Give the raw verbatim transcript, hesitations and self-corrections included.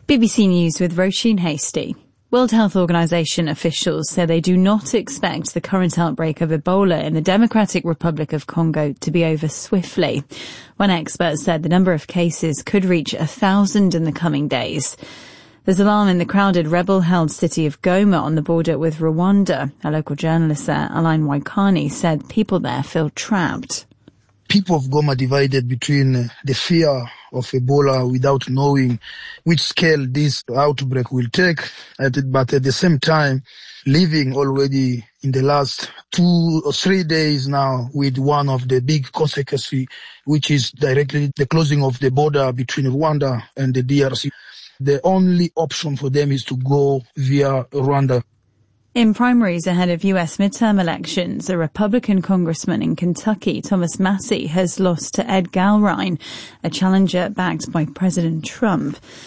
B B C News with Roisin Hasty. World Health Organization officials say they do not expect the current outbreak of Ebola in the Democratic Republic of Congo to be over swiftly. One expert said the number of cases could reach a thousand in the coming days. There's alarm in the crowded rebel-held city of Goma on the border with Rwanda. A local journalist there, Alain Waikani, said people there feel trapped. People of Goma divided between uh, the fear of Ebola without knowing which scale this outbreak will take, but at the same time living already in the last two or three days now with one of the big consequences, which is directly the closing of the border between Rwanda and the D R C. The only option for them is to go via Rwanda. In primaries ahead of U S midterm elections, a Republican congressman in Kentucky, Thomas Massie, has lost to Ed Galrine, a challenger backed by President Trump.